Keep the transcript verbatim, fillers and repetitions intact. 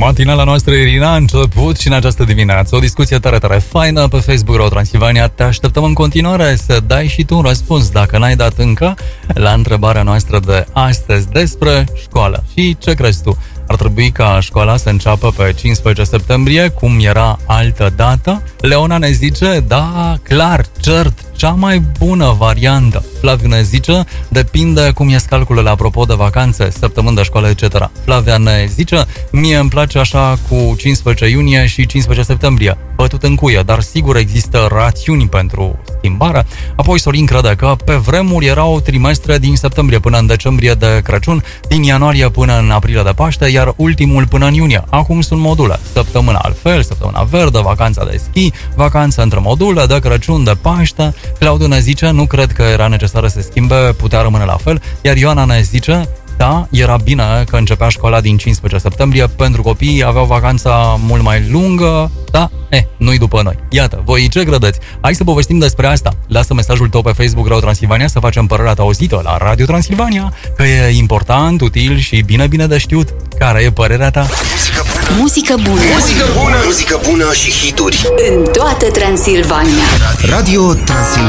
Matinala noastră, Irina, a început și în această dimineață o discuție tare, tare faină pe Facebook Radio Transilvania. Te așteptăm în continuare să dai și tu un răspuns, dacă n-ai dat încă, la întrebarea noastră de astăzi despre școală. Și ce crezi tu? Ar trebui ca școala să înceapă pe cincisprezece septembrie, cum era altă dată? Leona ne zice, da, clar, cert, cea mai bună variantă. Flaviu ne zice, depinde cum ies calculele apropo de vacanțe, săptămâni de școală, et cetera. Flavia ne zice, mie îmi place așa cu cincisprezece iunie și cincisprezece septembrie, bătut în cuie, dar sigur există rațiuni pentru schimbare. Apoi Sorin crede că pe vremuri erau trimestre din septembrie până în decembrie de Crăciun, din ianuarie până în aprilie de Paște, iar ultimul până în iunie. Acum sunt module. Săptămâna altfel, săptămâna verde, vacanța de schi, vacanța între module, de Crăciun, de Paște. Claudiu ne zice, nu cred că era necesară să schimbe, putea rămâne la fel. Iar Ioana ne zice, da, era bine că începea școala din cincisprezece septembrie, pentru copii aveau vacanța mult mai lungă, da, eh, nu-i după noi. Iată, voi ce credeți? Hai să povestim despre asta. Lasă mesajul tău pe Facebook Radio Transilvania să facem părerea ta auzită la Radio Transilvania, că e important, util și bine, bine de știut. Care e părerea ta? Muzică bună. Muzică bună. Muzică bună și hituri în toată Transilvania. Radio Transilvania.